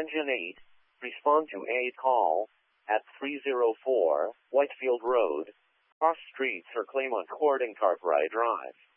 Engine 8, respond to a call at 304 Whitefield Road, Cross Street, Sir Claymont Court and Cartwright Drive.